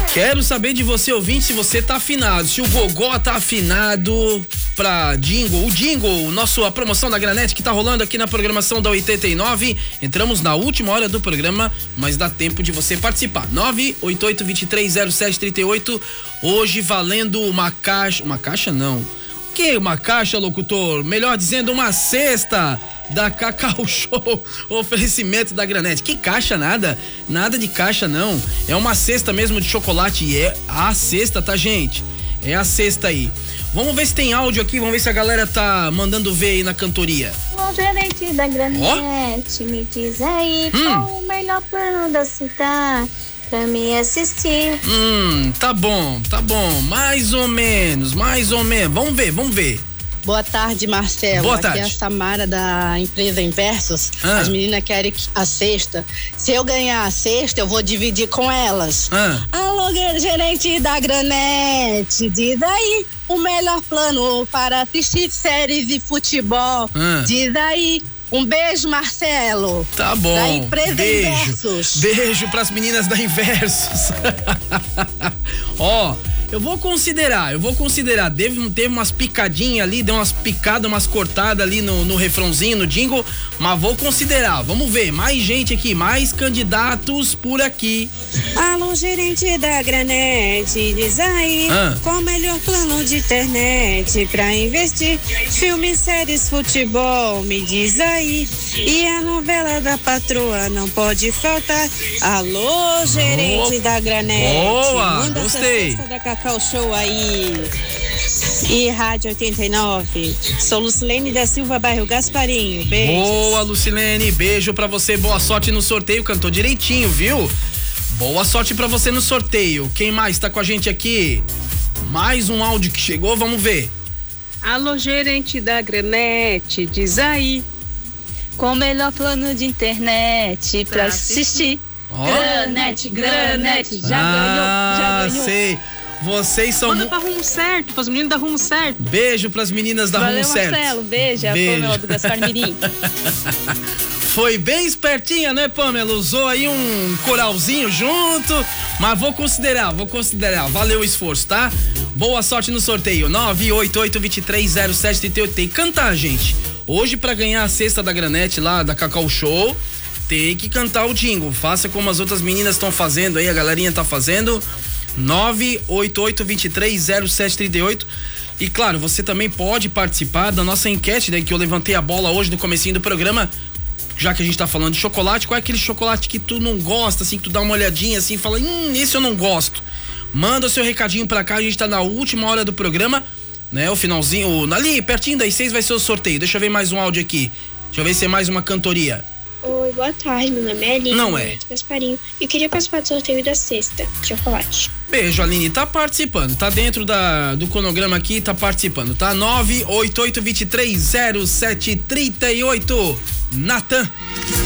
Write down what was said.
Quero saber de você, ouvinte, se você tá afinado, se o Gogó tá afinado pra Jingle. O Jingle, a promoção da Granete que tá rolando aqui na programação da 89. Entramos na última hora do programa, mas dá tempo de você participar. 988-230738. Hoje valendo uma caixa não. O que uma caixa, locutor? Melhor dizendo, uma cesta da Cacau Show, oferecimento da Granete. Que caixa nada de caixa não, é uma cesta mesmo de chocolate e é a cesta, tá, gente? É a cesta aí. Vamos ver se tem áudio aqui, vamos ver se a galera tá mandando ver aí na cantoria. O gerente da Granete, me diz aí qual o melhor plano da cidade pra me assistir. Tá bom, mais ou menos, vamos ver. Boa tarde, Marcelo. Boa tarde. Aqui é a Samara da empresa Inversos. As meninas querem a cesta. Se eu ganhar a cesta, eu vou dividir com elas. Alô, gerente da Granete, diz aí o melhor plano para assistir séries e futebol. Diz aí. Um beijo, Marcelo. Tá bom. Da empresa beijo. Inversos. Beijo pras meninas da Inversos. Ó, eu vou considerar. Teve umas picadinhas ali, deu umas picadas, umas cortadas ali no refrãozinho, no jingle, mas vou considerar. Vamos ver, mais gente aqui, mais candidatos por aqui. Alô, gerente da Granete, diz aí qual o melhor plano de internet pra investir? Filmes, séries, futebol, me diz aí. E a novela da patroa não pode faltar. Alô, gerente da Granete. Boa, manda gostei. essa cesta da Cacau Show aí. E Rádio 89. Sou Lucilene da Silva, bairro Gasparinho. Beijo. Boa, Lucilene, beijo pra você, boa sorte no sorteio, cantou direitinho, viu? Boa sorte pra você no sorteio. Quem mais tá com a gente aqui? Mais um áudio que chegou, vamos ver. Alô, gerente da Granete, diz aí qual o melhor plano de internet pra assistir. Granete, já ganhou. Sei. Vocês são. Manda pra Rumo Certo, pras meninas da Rumo Certo. Beijo pras meninas da Rumo Certo. Marcelo, beijo. A Pamela do Gaspar Mirim. Foi bem espertinha, né, Pamela? Usou aí um coralzinho junto, mas vou considerar. Valeu o esforço, tá? Boa sorte no sorteio. 988-230738. Tem que cantar, gente. Hoje, pra ganhar a cesta da Granete lá, da Cacau Show, tem que cantar o jingle. Faça como as outras meninas estão fazendo aí, a galerinha tá fazendo. 988-230738. E claro, você também pode participar da nossa enquete, né, que eu levantei a bola hoje no comecinho do programa, já que a gente tá falando de chocolate. Qual é aquele chocolate que tu não gosta, assim, que tu dá uma olhadinha assim e fala, esse eu não gosto? Manda o seu recadinho pra cá, a gente tá na última hora do programa, né, o finalzinho, ali pertinho das 6 vai ser o sorteio. Deixa eu ver mais um áudio aqui, deixa eu ver se é mais uma cantoria. Oi, boa tarde, meu nome é Aline. Não é. Gasparinho. Eu queria participar do sorteio da cesta de chocolate. Beijo, Aline, tá participando, tá dentro do cronograma aqui, tá participando, tá? 988-230738. Natan.